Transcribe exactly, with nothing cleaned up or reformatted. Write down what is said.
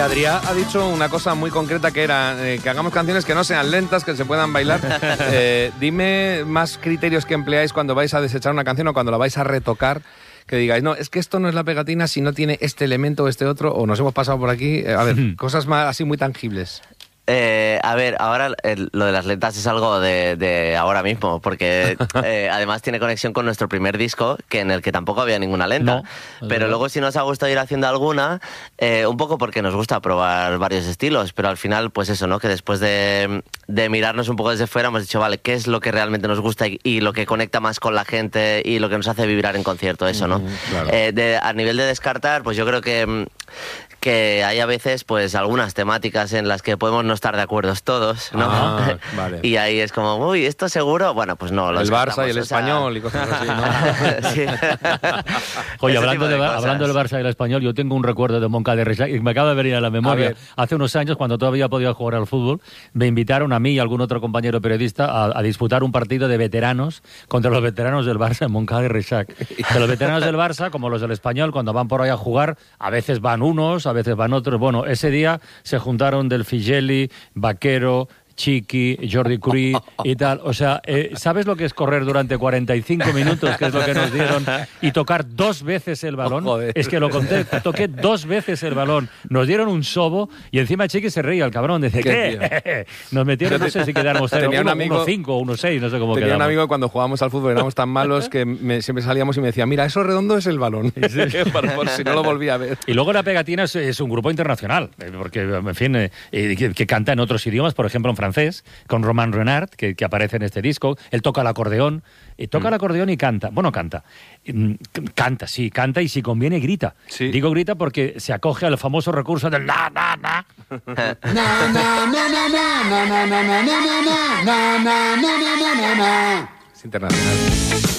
Adrià ha dicho una cosa muy concreta que era eh, que hagamos canciones que no sean lentas, que se puedan bailar. Eh, dime más criterios que empleáis cuando vais a desechar una canción o cuando la vais a retocar, que digáis, no, es que esto no es la pegatina si no tiene este elemento o este otro, o nos hemos pasado por aquí. Eh, a ver, cosas más así muy tangibles. Eh, a ver, ahora el, lo de las letras es algo de, de ahora mismo, porque eh, además tiene conexión con nuestro primer disco, que en el que tampoco había ninguna lenta. No, pero luego sí nos ha gustado ir haciendo alguna, eh, un poco porque nos gusta probar varios estilos, pero al final, pues eso, ¿no? Que después de, de mirarnos un poco desde fuera hemos dicho, vale, ¿qué es lo que realmente nos gusta y, y lo que conecta más con la gente y lo que nos hace vibrar en concierto? Eso, ¿no? Mm, claro. eh, de, a nivel de descartar, pues yo creo que... que hay a veces pues algunas temáticas en las que podemos no estar de acuerdo todos, ¿no? Ah, vale. Y ahí es como, uy, ¿esto seguro? Bueno, pues no. El Barça y el Español y cosas así, ¿no? Sí. Oye, Ese hablando tipo de, de hablando del Barça y el Español, yo tengo un recuerdo de Montcada de Reixac y me acaba de venir a la memoria. A Hace unos años, cuando todavía podía jugar al fútbol, me invitaron a mí y a algún otro compañero periodista a, a disputar un partido de veteranos contra los veteranos del Barça en Montcada de Reixac. Que los veteranos del Barça, como los del Español, cuando van por ahí a jugar, a veces van unos, a veces van otros. Bueno, ese día se juntaron Del Figelli, Vaquero, Chiqui, Jordi Curí y tal. O sea, eh, ¿sabes lo que es correr durante cuarenta y cinco minutos, que es lo que nos dieron, y tocar dos veces el balón? Oh, joder. Es que lo conté, toqué dos veces el balón. Nos dieron un sobo y encima Chiqui se reía, el cabrón. Dice, ¿qué? ¿Qué? Nos metieron, no sé si quedamos Tenía un amigo- uno cinco, uno seis, no sé cómo Tenía quedamos. un amigo que cuando jugábamos al fútbol éramos tan malos que me- siempre salíamos y me decía, mira, eso redondo es el balón. por, por si no lo volvía a ver. Y luego La Pegatina es, es un grupo internacional, eh, porque, en fin, eh, eh, que, que canta en otros idiomas, por ejemplo en francés, con Romain Renard, que, que aparece en este disco. Él toca el acordeón, y toca mm. el acordeón y canta. Bueno, canta. Mm, canta, sí, canta y si conviene grita. Sí. Digo grita porque se acoge al famoso recurso del na, na, na. Es internacional.